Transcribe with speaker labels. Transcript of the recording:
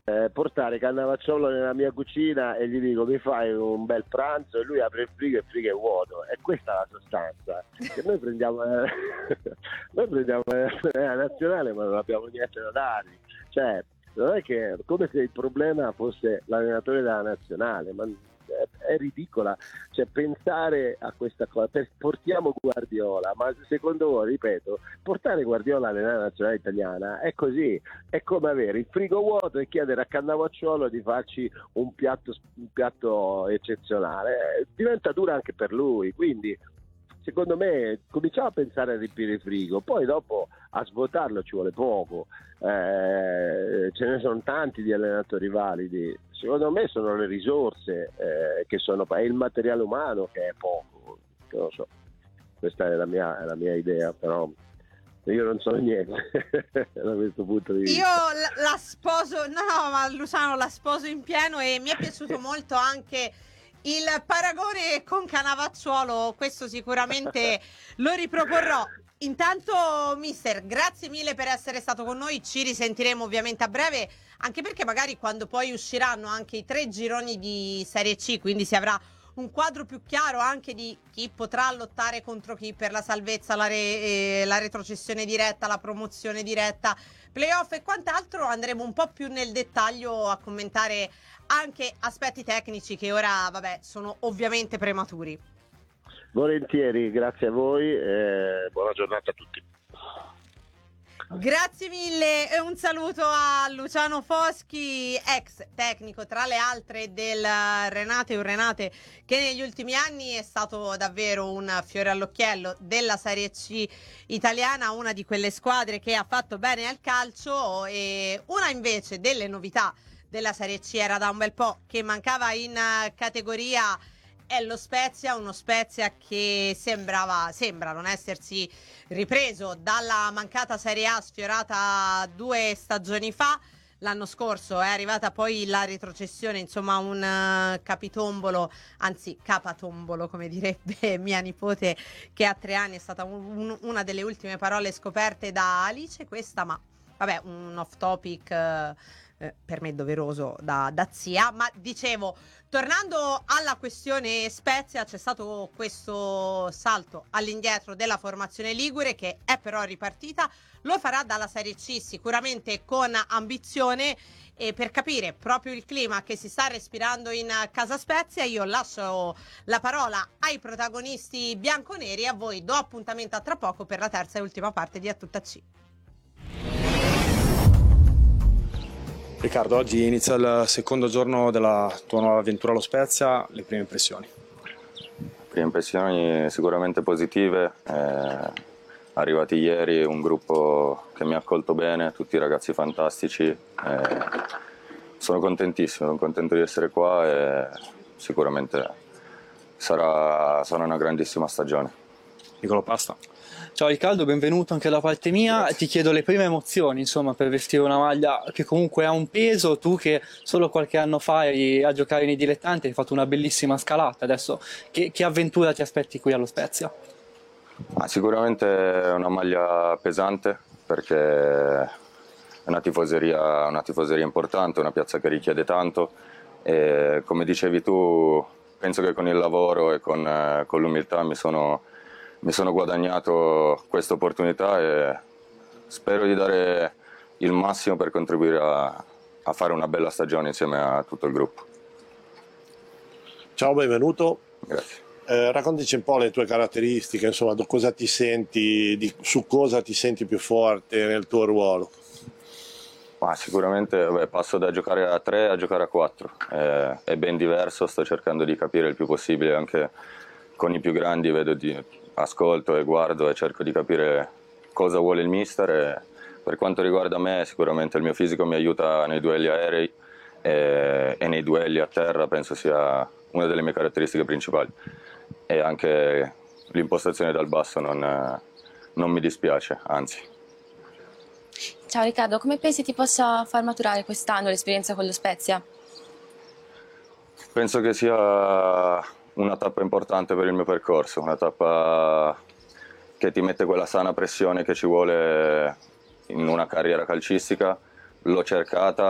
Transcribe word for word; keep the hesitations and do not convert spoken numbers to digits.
Speaker 1: eh, portare Cannavacciolo nella mia cucina e gli dico mi fai un bel pranzo e lui apre il frigo e il frigo è vuoto. E questa è la sostanza. Che noi prendiamo, eh, noi prendiamo la nazionale ma non abbiamo niente da dargli. Cioè, non è che come se il problema fosse l'allenatore della nazionale, ma è, è ridicola, cioè pensare a questa cosa, per, portiamo Guardiola, ma secondo voi, ripeto, portare Guardiola nella nazionale italiana è così, è come avere il frigo vuoto e chiedere a Cannavacciuolo di farci un piatto, un piatto eccezionale, diventa dura anche per lui, quindi secondo me cominciamo a pensare a riempire il frigo, poi dopo a svuotarlo ci vuole poco, eh, ce ne sono tanti di allenatori validi, secondo me sono le risorse eh, che sono, è il materiale umano che è poco, non lo so, questa è la mia, è la mia idea, però io non so niente da questo punto di vista.
Speaker 2: Io la, la sposo, no, no, ma Luciano la sposo in pieno e mi è piaciuto molto anche il paragone con Cannavacciuolo, questo sicuramente lo riproporrò. Intanto, mister, grazie mille per essere stato con noi, ci risentiremo ovviamente a breve, anche perché magari quando poi usciranno anche i tre gironi di Serie C, quindi si avrà un quadro più chiaro anche di chi potrà lottare contro chi per la salvezza, la, re, eh, la retrocessione diretta, la promozione diretta, playoff e quant'altro, andremo un po' più nel dettaglio a commentare anche aspetti tecnici che ora, vabbè, sono ovviamente prematuri.
Speaker 1: Volentieri, grazie a voi e buona giornata a tutti.
Speaker 2: Grazie mille e un saluto a Luciano Foschi, ex tecnico tra le altre del Renate Urrenate, che negli ultimi anni è stato davvero un fiore all'occhiello della Serie C italiana, una di quelle squadre che ha fatto bene al calcio, e una invece delle novità della Serie C era da un bel po' che mancava in categoria. È lo Spezia, uno Spezia che sembrava, sembra non essersi ripreso dalla mancata Serie A sfiorata due stagioni fa. L'anno scorso è arrivata poi la retrocessione, insomma un uh, capitombolo, anzi capatombolo come direbbe mia nipote, che a tre anni è stata un, un, una delle ultime parole scoperte da Alice, questa, ma vabbè, un off topic uh, eh, per me doveroso da, da zia. Ma dicevo, tornando alla questione Spezia, c'è stato questo salto all'indietro della formazione ligure che è però ripartita, lo farà dalla Serie C sicuramente con ambizione, e per capire proprio il clima che si sta respirando in casa Spezia io lascio la parola ai protagonisti bianconeri, a voi do appuntamento a tra poco per la terza e ultima parte di A Tutta C.
Speaker 3: Riccardo, oggi inizia il secondo giorno della tua nuova avventura allo Spezia, le prime impressioni?
Speaker 4: Prime impressioni sicuramente positive, eh, arrivati ieri un gruppo che mi ha accolto bene, tutti ragazzi fantastici, eh, sono contentissimo, sono contento di essere qua e sicuramente sarà, sarà una grandissima stagione.
Speaker 3: Nicolò Pasta.
Speaker 5: Ciao Riccardo, benvenuto anche da parte mia.
Speaker 3: Grazie.
Speaker 5: Ti chiedo le prime emozioni, insomma, per vestire una maglia che comunque ha un peso. Tu che solo qualche anno fa eri a giocare nei dilettanti, hai fatto una bellissima scalata. Adesso che, che avventura ti aspetti qui allo Spezia?
Speaker 4: Ah, sicuramente è una maglia pesante perché è una tifoseria, una tifoseria importante, una piazza che richiede tanto e come dicevi tu, penso che con il lavoro e con, eh, con l'umiltà mi sono Mi sono guadagnato questa opportunità e spero di dare il massimo per contribuire a, a fare una bella stagione insieme a tutto il gruppo.
Speaker 6: Ciao, benvenuto.
Speaker 4: Grazie.
Speaker 6: Eh, raccontaci un po' le tue caratteristiche, insomma, cosa ti senti, di, su cosa ti senti più forte nel tuo ruolo.
Speaker 4: Ma sicuramente beh, passo da giocare a tre a giocare a quattro, eh, è ben diverso, sto cercando di capire il più possibile anche con i più grandi, vedo di ascolto e guardo e cerco di capire cosa vuole il mister e per quanto riguarda me sicuramente il mio fisico mi aiuta nei duelli aerei e, e nei duelli a terra, penso sia una delle mie caratteristiche principali e anche l'impostazione dal basso non, non mi dispiace, anzi.
Speaker 7: Ciao Riccardo, come pensi ti possa far maturare quest'anno l'esperienza con lo Spezia?
Speaker 4: Penso che sia una tappa importante per il mio percorso, una tappa che ti mette quella sana pressione che ci vuole in una carriera calcistica, l'ho cercata